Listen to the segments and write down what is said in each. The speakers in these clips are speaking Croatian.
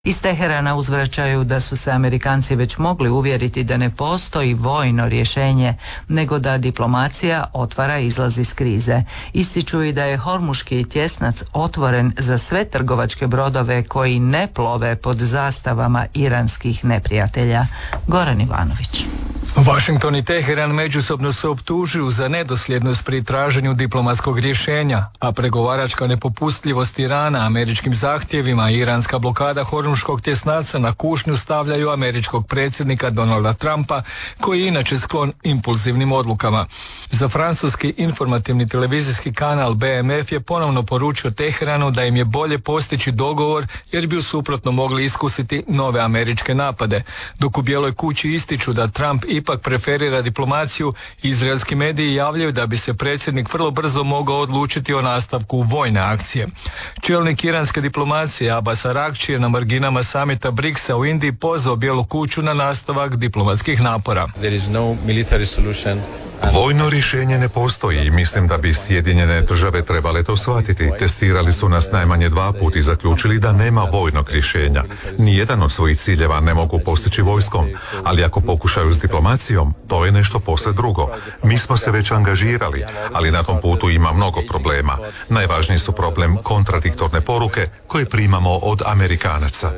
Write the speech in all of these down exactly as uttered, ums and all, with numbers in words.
Iz Teherana uzvraćaju da su se Amerikanci već mogli uvjeriti da ne postoji vojno rješenje, nego da diplomacija otvara izlaz iz krize. Ističu i da je Hormuški tjesnac otvoren za sve trgovačke brodove koji ne plove pod zastavama iranskih neprijatelja. Goran Ivanović. Washington i Teheran međusobno se optužuju za nedosljednost pri traženju diplomatskog rješenja, a pregovaračka nepopustljivost Irana američkim zahtjevima i iranska blokada Hormuškog tjesnaca na kušnju stavljaju američkog predsjednika Donalda Trumpa, koji je inače sklon impulzivnim odlukama. Za francuski informativni televizijski kanal B M F je ponovno poručio Teheranu da im je bolje postići dogovor jer bi u suprotno mogli iskusiti nove američke napade. Dok u Bijeloj kući ističu da Trump ipak preferira diplomaciju, izraelski mediji javljaju da bi se predsjednik vrlo brzo mogao odlučiti o nastavku vojne akcije. Čelnik iranske diplomacije Abbas Araghči je na marginama samita briksa u Indiji pozvao Bijelu kuću na nastavak diplomatskih napora. There is no military solution. Vojno rješenje ne postoji i mislim da bi Sjedinjene države trebale to shvatiti. Testirali su nas najmanje dva puta i zaključili da nema vojnog rješenja. Nijedan od svojih ciljeva ne mogu postići vojskom, ali ako pokušaju s diplomacijom, to je nešto posve drugo. Mi smo se već angažirali, ali na tom putu ima mnogo problema. Najvažniji su problem kontradiktorne poruke koje primamo od Amerikanaca.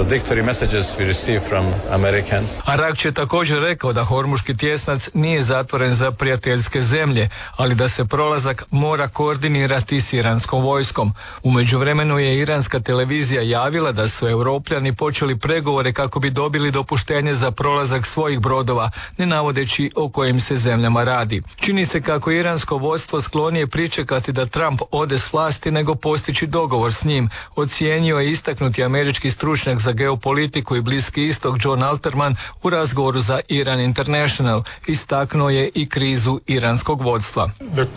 Araghči je također rekao da Hormuški tjesnac nije zatvoren za prijateljske zemlje, ali da se prolazak mora koordinirati s iranskom vojskom. U međuvremenu je iranska televizija javila da su Europljani počeli pregovore kako bi dobili dopuštenje za prolazak svojih brodova, ne navodeći o kojim se zemljama radi. Čini se kako iransko vodstvo sklonije pričekati da Trump ode s vlasti nego postići dogovor s njim, ocijenio je istaknuti američki stručnjak za geopolitiku i Bliski istok John Alterman u razgovoru za Iran International. Istaknuo je i krizu iranskog vodstva.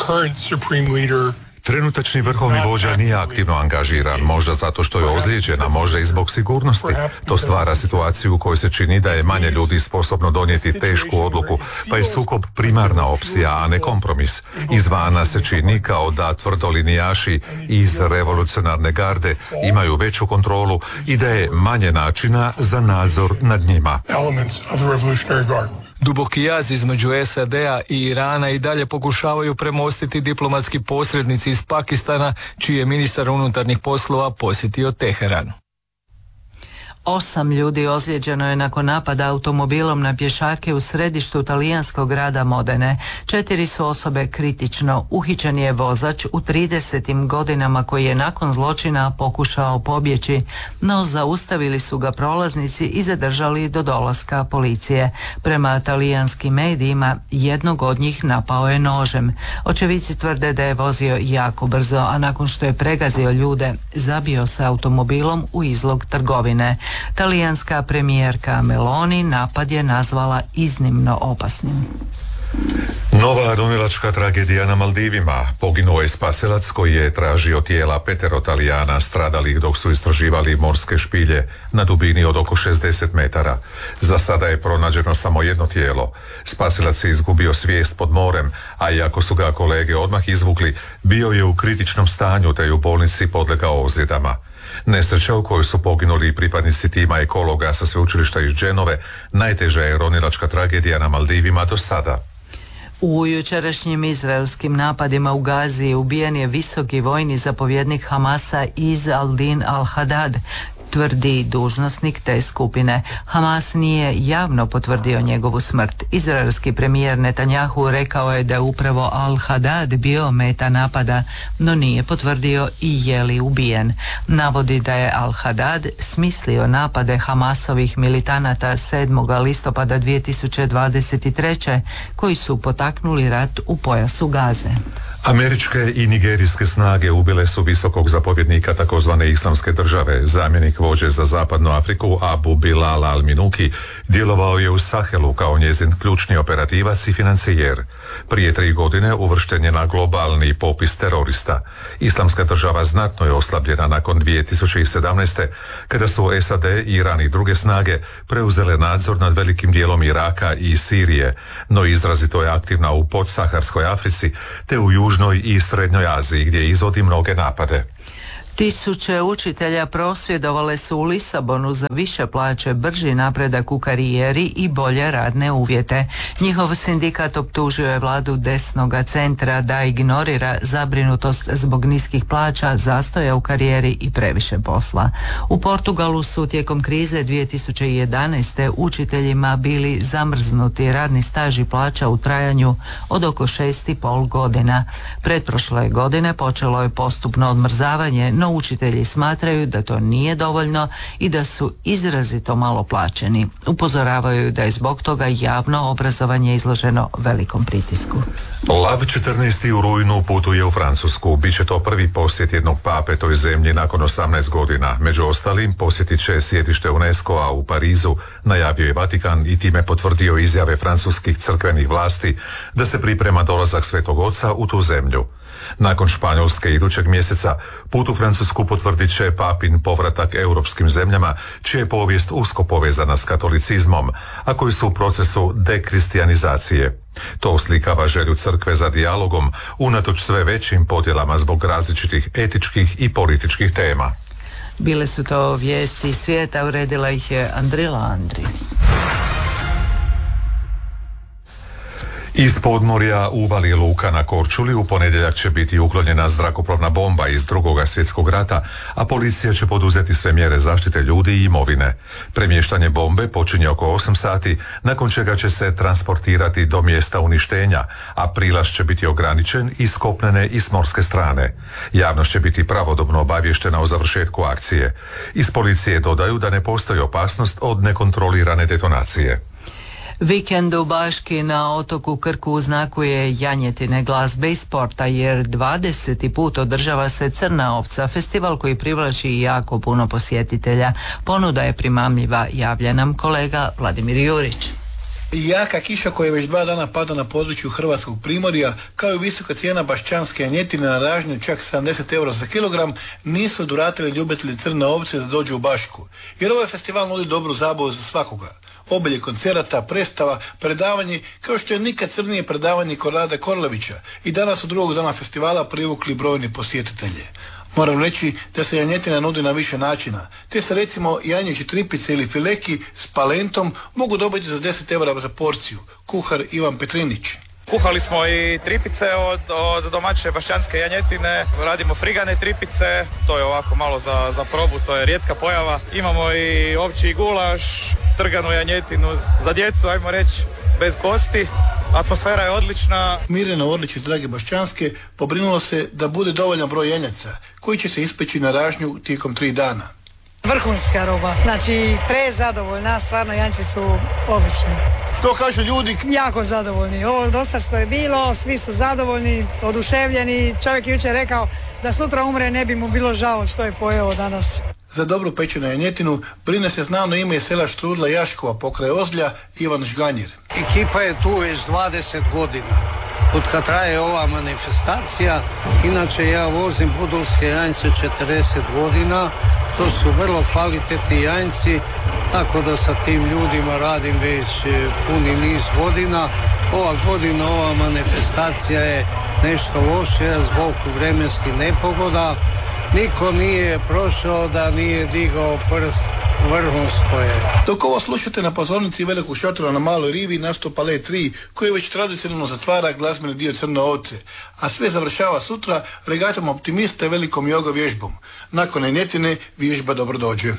Trenutačni vrhovni vođa nije aktivno angažiran, možda zato što je ozlijeđen, a možda i zbog sigurnosti. To stvara situaciju u kojoj se čini da je manje ljudi sposobno donijeti tešku odluku, pa je sukob primarna opcija, a ne kompromis. Izvana se čini kao da tvrdolinijaši iz revolucionarne garde imaju veću kontrolu i da je manje načina za nadzor nad njima. Duboki jaz između S A D-a i Irana i dalje pokušavaju premostiti diplomatski posrednici iz Pakistana, čiji je ministar unutarnjih poslova posjetio Teheran. Osam ljudi ozlijeđeno je nakon napada automobilom na pješake u središtu talijanskog grada Modene. Četiri su osobe kritično. Uhićen je vozač u tridesetim godinama koji je nakon zločina pokušao pobjeći, no zaustavili su ga prolaznici i zadržali do dolaska policije. Prema talijanskim medijima jednog od njih napao je nožem. Očevici tvrde da je vozio jako brzo, a nakon što je pregazio ljude, zabio se automobilom u izlog trgovine. Talijanska premijerka Meloni napad je nazvala iznimno opasnim. Nova ronilačka tragedija na Maldivima. Poginuo je spasilac koji je tražio tijela petero Talijana stradalih dok su istraživali morske špilje na dubini od oko šezdeset metara. Za sada je pronađeno samo jedno tijelo. Spasilac je izgubio svijest pod morem, a iako su ga kolege odmah izvukli, bio je u kritičnom stanju te je u bolnici podlegao ozljedama. Nesreća u kojoj su poginuli pripadnici tima ekologa sa sveučilišta iz Dženove najteža je ronilačka tragedija na Maldivima do sada. U jučerašnjim izraelskim napadima u Gazi ubijen je visoki vojni zapovjednik Hamasa Iz al-Din al-Hadad, tvrdi dužnosnik te skupine. Hamas nije javno potvrdio njegovu smrt. Izraelski premijer Netanjahu rekao je da je upravo al-Hadad bio meta napada, no nije potvrdio i je li ubijen. Navodi da je al-Hadad smislio napade Hamasovih militanata sedmog listopada dvije tisuće dvadeset treće koji su potaknuli rat u pojasu Gaze. Američke i nigerijske snage ubile su visokog zapovjednika takozvane Islamske države. Zamjenik vođe za zapadnu Afriku Abu Bilal al-Minuki djelovao je u Sahelu kao njezin ključni operativac i financijer. Prije tri godine uvršten je na globalni popis terorista. Islamska država znatno je oslabljena nakon dvije tisuće sedamnaeste. kada su S A D, Iran i druge snage preuzele nadzor nad velikim dijelom Iraka i Sirije, no izrazito je aktivna u podsaharskoj Africi te u Južnoj i Srednjoj Aziji gdje izvodi mnoge napade. Tisuće učitelja prosvjedovale su u Lisabonu za više plaće, brži napredak u karijeri i bolje radne uvjete. Njihov sindikat optužio je vladu desnoga centra da ignorira zabrinutost zbog niskih plaća, zastoja u karijeri i previše posla. U Portugalu su tijekom krize dvije tisuće jedanaeste učiteljima bili zamrznuti radni staž i plaća u trajanju od oko šest i pol godina. Pretprošle godine počelo je postupno odmrzavanje, no učitelji smatraju da to nije dovoljno i da su izrazito malo plaćeni. Upozoravaju da je zbog toga javno obrazovanje izloženo velikom pritisku. Lav četrnaesti u rujnu putuje u Francusku. Biće to prvi posjet jednog pape toj zemlji nakon osamnaest godina. Među ostalim posjetit će sjedište UNESCO-a u Parizu, najavio je Vatikan i time potvrdio izjave francuskih crkvenih vlasti da se priprema dolazak Svetog Oca u tu zemlju. Nakon Španjolske idućeg mjeseca put u Francusku potvrdit će papin povratak europskim zemljama čija je povijest usko povezana s katolicizmom, a koji su u procesu dekristijanizacije. To oslikava želju crkve za dijalogom unatoč sve većim podjelama zbog različitih etičkih i političkih tema. Bile su to vijesti svijeta, uredila ih je Andrila Andri. Iz podmorja uvali luka na Korčuli u ponedjeljak će biti uklonjena zrakoplovna bomba iz Drugoga svjetskog rata, a policija će poduzeti sve mjere zaštite ljudi i imovine. Premještanje bombe počinje oko osam sati, nakon čega će se transportirati do mjesta uništenja, a prilaz će biti ograničen i s kopnene i s morske strane. Javnost će biti pravodobno obavještena o završetku akcije. Iz policije dodaju da ne postoji opasnost od nekontrolirane detonacije. Vikend u Baški na otoku Krku uznakuje janjetine, glazbe i sporta, jer dvadeseti put održava se Crna ovca, festival koji privlači jako puno posjetitelja. Ponuda je primamljiva, javlja nam kolega Vladimir Jurić. Jaka kiša koja već dva dana pada na području Hrvatskog primorja, kao i visoka cijena baščanske janjetine na ražnju čak sedamdeset eura za kilogram, nisu odvratili ljubitelji crne ovce da dođu u Bašku. Jer ovaj festival nudi dobru zabavu za svakoga. Obilje koncerata, predstava, predavanje, kao što je nikad crnije predavanje Korada Korlevića i danas od drugog dana festivala privukli brojni posjetitelje. Moram reći da se janjetina nudi na više načina, te se recimo janjeći tripice ili fileki s palentom mogu dobiti za deset eura za porciju. Kuhar Ivan Petrinić. Kuhali smo i tripice od, od domaće bašćanske janjetine, radimo frigane tripice, to je ovako malo za, za probu, to je rijetka pojava. Imamo i ovčji gulaš, trganu janjetinu za djecu, ajmo reći, bez kosti. Atmosfera je odlična. Mirjana Orlić iz Drage Bašćanske pobrinulo se da bude dovoljan broj janjaca koji će se ispeći na ražnju tijekom tri dana. Vrhunska roba, znači prezadovoljna, stvarno janjci su odlični. Što kažu ljudi? Jako zadovoljni. Ovo dosta što je bilo, svi su zadovoljni, oduševljeni. Čovjek je jučer rekao da sutra umre, ne bi mu bilo žao što je pojeo danas. Za dobro pečenu janjetinu brine se znano ime iz sela Štrudla Jaškova pokraj Ozlja, Ivan Žganjir. Ekipa je tu već dvadeset godina, od kad traje ova manifestacija. Inače ja vozim budulske janjce četrdeset godina, to su vrlo kvalitetni janjci, tako da sa tim ljudima radim već puni niz godina. Ova godina, ova manifestacija je nešto lošija zbog vremenskih nepogoda. Niko nije prošao da nije digao prst, vrhunsko je. Dok ovo slušate, na pozornici velikog šatora na Maloj rivi nastupa Let tri, koji već tradicionalno zatvara glazbeni dio Crne ovce, a sve završava sutra regatom Optimista i velikom joga vježbom. Nakon janjetine vježba dobro dođe.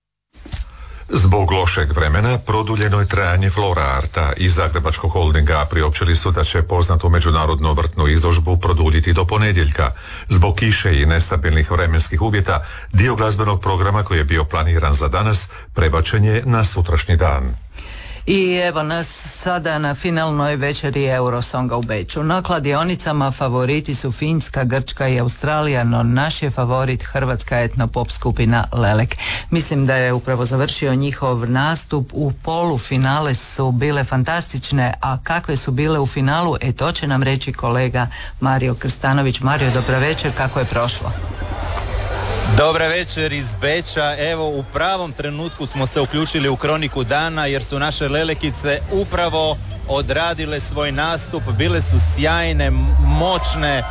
Zbog lošeg vremena produljeno je trajanje Flora Arta i Zagrebačkog holdinga priopćili su da će poznatu međunarodnu vrtnu izložbu produljiti do ponedjeljka. Zbog kiše i nestabilnih vremenskih uvjeta, dio glazbenog programa koji je bio planiran za danas prebačen je na sutrašnji dan. I evo nas sada na finalnoj večeri Eurosonga u Beču. Na kladionicama favoriti su Finska, Grčka i Australija, no naš je favorit hrvatska etnopop skupina Lelek. Mislim da je upravo završio njihov nastup. U polufinale su bile fantastične, a kakve su bile u finalu, e to će nam reći kolega Mario Krstanović. Mario, dobra večer, kako je prošlo? Dobar večer iz Beča. Evo, u pravom trenutku smo se uključili u kroniku dana jer su naše lelekice upravo odradile svoj nastup. Bile su sjajne, moćne,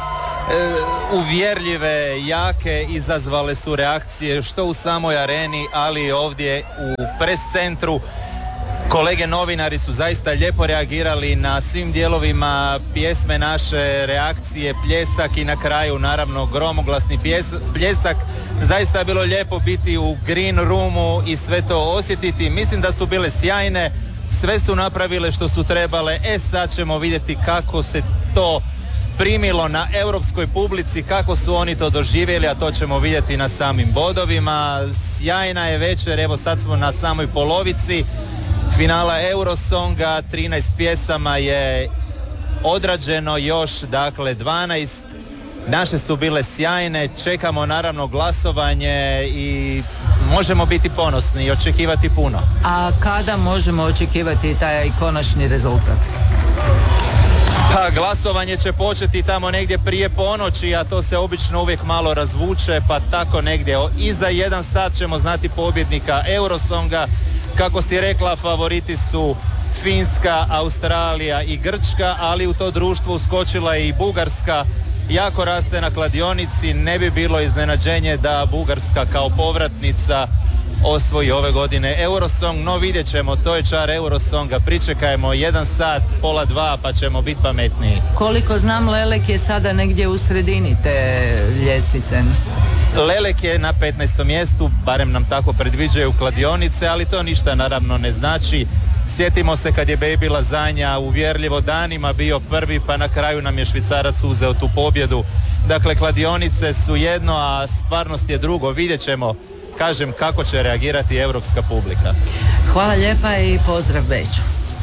uvjerljive, jake, izazvale su reakcije što u samoj areni, ali i ovdje u pres centru. Kolege novinari su zaista lijepo reagirali na svim dijelovima pjesme naše, reakcije, pljesak i na kraju naravno gromoglasni pjes, pljesak. Zaista je bilo lijepo biti u Green Roomu i sve to osjetiti. Mislim da su bile sjajne, sve su napravile što su trebale. E sad ćemo vidjeti kako se to primilo na europskoj publici, kako su oni to doživjeli, a to ćemo vidjeti na samim bodovima. Sjajna je večer, evo sad smo na samoj polovici finala Eurosonga, trinaest pjesama je odrađeno još, dakle dvanaest. Naše su bile sjajne, čekamo naravno glasovanje i možemo biti ponosni i očekivati puno. A kada možemo očekivati taj konačni rezultat? Pa glasovanje će početi tamo negdje prije ponoći, a to se obično uvijek malo razvuče, pa tako negdje iza jedan sat ćemo znati pobjednika Eurosonga. Kako si rekla, favoriti su Finska, Australija i Grčka, ali u to društvo uskočila je i Bugarska. Jako raste na kladionici, ne bi bilo iznenađenje da Bugarska kao povratnica osvoji ove godine Eurosong, no vidjet ćemo, to je čar Eurosonga, pričekajmo jedan sat, pola dva, pa ćemo biti pametniji. Koliko znam, Lelek je sada negdje u sredini te ljestvice. Lelek je na petnaestom mjestu, barem nam tako predviđaju kladionice, ali to ništa naravno ne znači. Sjetimo se kad je Baby Lazanja uvjerljivo danima bio prvi, pa na kraju nam je Švicarac uzeo tu pobjedu. Dakle, kladionice su jedno, a stvarnost je drugo. Vidjet ćemo, kažem, kako će reagirati europska publika. Hvala lijepa i pozdrav Beču.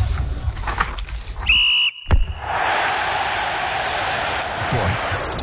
Sport.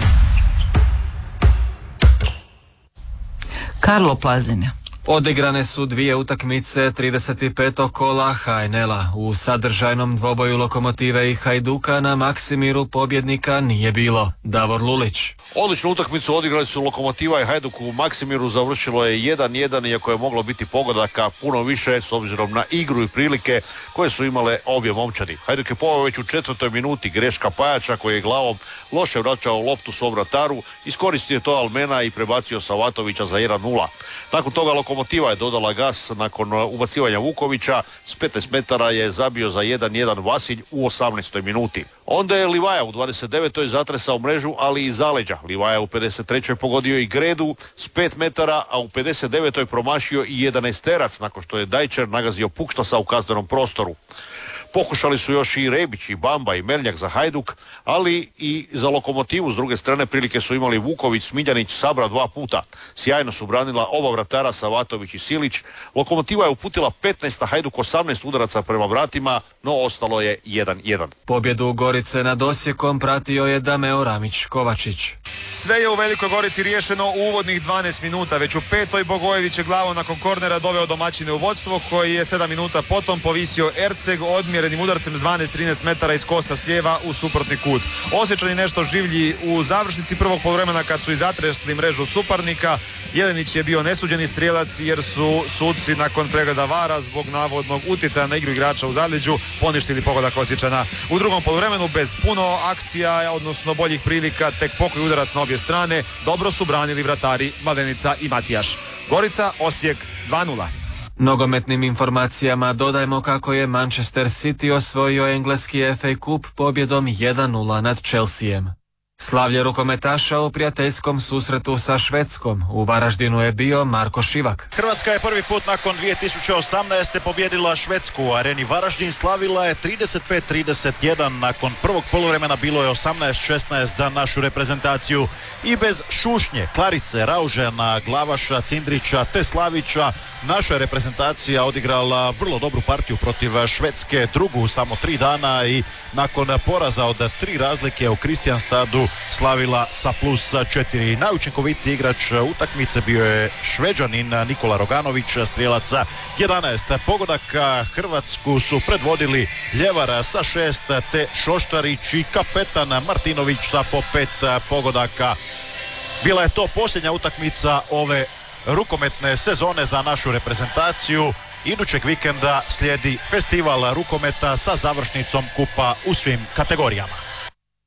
Karlo Plazinja. Odigrane su dvije utakmice trideset petog kola ha en el-a. U sadržajnom dvoboju Lokomotive i Hajduka na Maksimiru pobjednika nije bilo. Davor Lulić. Odličnu utakmicu odigrali su Lokomotiva i Hajduk u Maksimiru, završilo je jedan jedan, iako je moglo biti pogodaka puno više s obzirom na igru i prilike koje su imale obje momčadi. Hajduk je poveo već u četvrtoj minuti, greška Pajača koji je glavom loše vraćao loptu svom vrataru, iskoristio to Almena i prebacio Savatovića za jedan nula. Nakon toga Lokomotiva je dodala gas nakon ubacivanja Vukovića, s petnaest metara je zabio za jedan jedan Vasilj u osamnaestoj minuti. Onda je Livaja u dvadeset devetoj zatresao mrežu, ali i zaleđa. Livaja u pedeset trećoj pogodio i Gredu s pet metara, a u pedeset devetoj promašio i jedanaesterac nakon što je Dajčer nagazio Pukštasa u kaznenom prostoru. Pokušali su još i Rebić, i Bamba, i Melnjak za Hajduk, ali i za Lokomotivu. S druge strane prilike su imali Vuković, Smiljanić, Sabra dva puta. Sjajno su branila oba vratara, Savatović i Silić. Lokomotiva je uputila petnaest, a Hajduk osamnaest udaraca prema vratima, no ostalo je jedan jedan. Pobjedu Gorice nad Osijekom pratio je Dameo Ramić-Kovačić. Sve je u Velikoj Gorici riješeno u uvodnih dvanaest minuta. Već u petoj Bogojević je glavom nakon kornera doveo domaćine u vodstvo, koji je sedam minuta potom povisio Erceg odmjerenim udarcem s dvanaest trinaest metara iz kosa s lijeva u suprotni kut. Osječani nešto življi u završnici prvog poluvremena kad su i zatresli mrežu suparnika. Jelenić je bio nesuđeni strijelac jer su sudci nakon pregleda vara zbog navodnog utjecaja na igru igrača u zaleđu poništili pogodak Osječana. U drugom poluvremenu bez puno akcija, odnosno boljih prilika, tek pokoj udarac na obje strane, dobro su branili vratari Malenica i Matijaš. Gorica, Osijek dva nula. Nogometnim informacijama dodajmo kako je Manchester City osvojio engleski ef ej kup pobjedom jedan nula nad Chelseaem. Slavlje rukometaša u prijateljskom susretu sa Švedskom. U Varaždinu je bio Marko Šivak. Hrvatska je prvi put nakon dvije tisuće osamnaeste pobjedila Švedsku u areni Varaždin. Slavila je trideset pet trideset jedan. Nakon prvog poluvremena bilo je osamnaest šesnaest za našu reprezentaciju. I bez šušnje, Klarice, Raužena, Glavaša, Cindrića te Slavića naša je reprezentacija odigrala vrlo dobru partiju protiv Švedske, drugu u samo tri dana i nakon poraza od tri razlike u Kristijanstadu slavila sa plus četiri. Najučinkovitiji igrač utakmice bio je Šveđanin Nikola Roganović, strijelaca jedanaest pogodaka. Hrvatsku su predvodili Ljevara sa šest te Šoštarić i kapetan Martinović sa po pet pogodaka. Bila je to posljednja utakmica ove rukometne sezone za našu reprezentaciju. Idućeg vikenda slijedi festival rukometa sa završnicom kupa u svim kategorijama.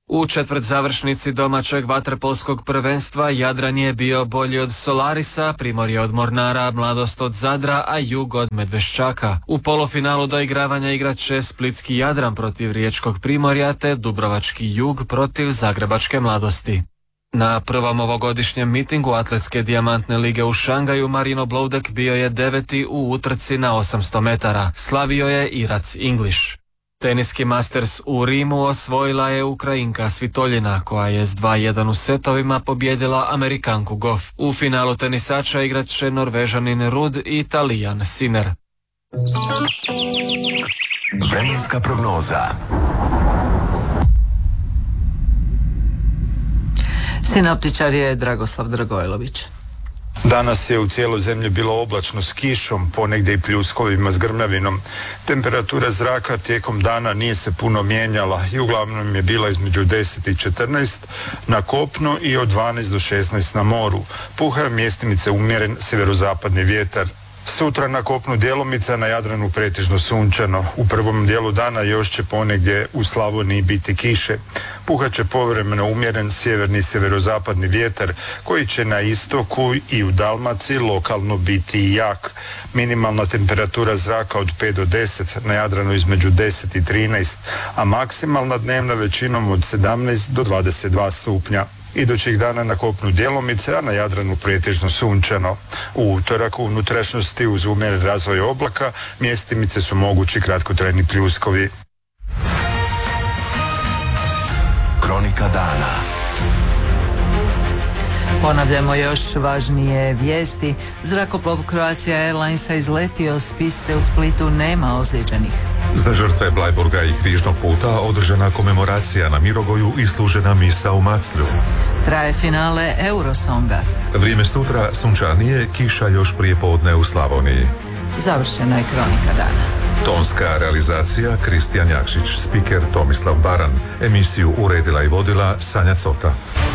U četvrt završnici domaćeg vaterpolskog prvenstva Jadran je bio bolji od Solarisa, Primorje od Mornara, Mladost od Zadra, a Jug od Medveščaka. U polufinalu doigravanja igrat će Splitski Jadran protiv Riječkog Primorja te Dubrovački Jug protiv Zagrebačke Mladosti. Na prvom ovogodišnjem mitingu Atletske dijamantne lige u Šangaju Marino Bloudek bio je deveti u utrci na osamsto metara. Slavio je Irac English. Teniski Masters u Rimu osvojila je Ukrajinka Svitoljina, koja je s dva jedan u setovima pobjedila Amerikanku Goff. U finalu tenisača igrat će Norvežanin Rud i Italijan Sinner. Vremenska prognoza. Sinoptičar je Dragoslav Dragojlović. Danas je u cijeloj zemlji bilo oblačno s kišom, ponegdje i pljuskovima s grmljavinom. Temperatura zraka tijekom dana nije se puno mijenjala i uglavnom je bila između deset i četrnaest na kopnu i od dvanaest do šesnaest na moru. Puha je mjestimice umjeren sjeverozapadni vjetar. Sutra na kopnu djelomica, na Jadranu pretežno sunčano. U prvom dijelu dana još će ponegdje u Slavoniji biti kiše. Puhat će povremeno umjeren sjeverni i sjeverozapadni vjetar koji će na istoku i u Dalmaciji lokalno biti jak. Minimalna temperatura zraka od pet do deset, na Jadranu između deset i trinaest, a maksimalna dnevna većinom od sedamnaest do dvadeset dva stupnja. Idućih dana na kopnu djelomice, a na Jadranu pretežno sunčano. U utorak u unutrašnjosti uz umjeren razvoj oblaka mjestimice su mogući kratkotrajni pljuskovi. Kronika dana. Ponavljamo još važnije vijesti. Zrakoplov Croatia Airlinesa izletio s piste u Splitu, nema ozlijeđenih. Za žrtve Blajburga i Križnog puta održana komemoracija na Mirogoju i služena misa u Maclju. Traje finale Eurosonga. Vrijeme sutra sunčanije, kiša još prije podne u Slavoniji. Završena je kronika dana. Tonska realizacija Kristijan Jakšić, spiker Tomislav Baran. Emisiju uredila i vodila Sanja Cota.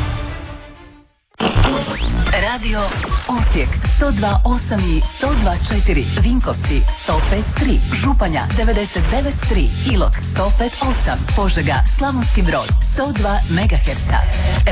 Radio Osijek sto dva osam i sto dva četiri, Vinkovci sto pet tri, Županja devedeset devet tri, Ilok sto pet osam, Požega, Slavonski Brod sto dva megaherca.